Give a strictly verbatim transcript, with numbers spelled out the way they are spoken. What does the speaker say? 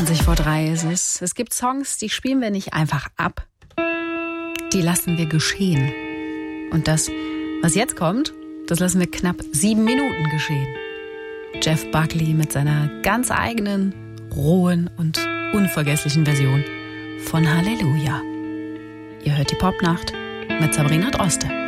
zwanzig vor drei ist es. Es gibt Songs, die spielen wir nicht einfach ab. Die lassen wir geschehen. Und das, was jetzt kommt, das lassen wir knapp sieben Minuten geschehen. Jeff Buckley mit seiner ganz eigenen, rohen und unvergesslichen Version von Halleluja. Ihr hört die Popnacht mit Sabrina Droste.